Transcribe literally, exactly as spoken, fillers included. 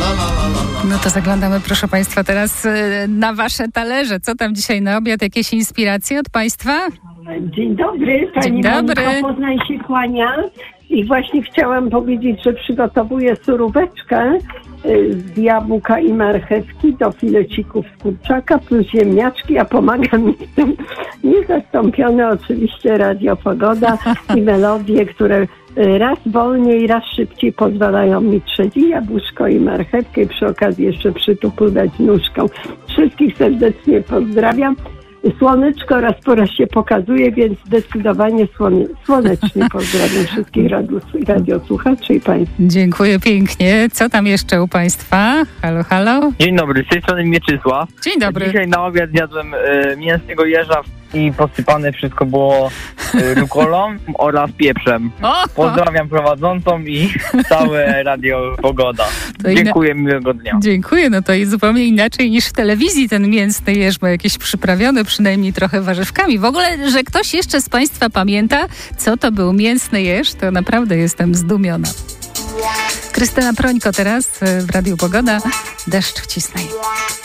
No to zaglądamy, proszę Państwa, teraz na Wasze talerze. Co tam dzisiaj na obiad? Jakieś inspiracje od Państwa? Dzień dobry, Pani Dzień dobry. Moniko, Poznań się kłania. I właśnie chciałam powiedzieć, że przygotowuję suróweczkę z jabłka i marchewki do filecików z kurczaka plus ziemniaczki, a pomaga mi w tym niezastąpione oczywiście Radio Pogoda i melodie, które raz wolniej, raz szybciej pozwalają mi trzeć i jabłuszko i marchewkę i przy okazji jeszcze przytupywać nóżką. Wszystkich serdecznie pozdrawiam. Słoneczko raz po raz się pokazuje, więc zdecydowanie słone, słonecznie pozdrawiam wszystkich radio, radiosłuchaczy i Państwa. Dziękuję pięknie. Co tam jeszcze u Państwa? Halo, halo. Dzień dobry, z tej strony Mieczysław. Dzień dobry. Dzisiaj na obiad zjadłem y, mięsnego jeża i posypane wszystko było y, rukolą oraz pieprzem. O! Pozdrawiam prowadzącą i całe Radio Pogoda. To Dziękuję, inna... miłego dnia. Dziękuję, no to jest zupełnie inaczej niż w telewizji ten mięsny jeż, bo jakieś przyprawione przynajmniej trochę warzywkami. W ogóle, że ktoś jeszcze z Państwa pamięta, co to był mięsny jeż, to naprawdę jestem zdumiona. Krystyna Prońko teraz w Radiu Pogoda. Deszcz wcisnaj.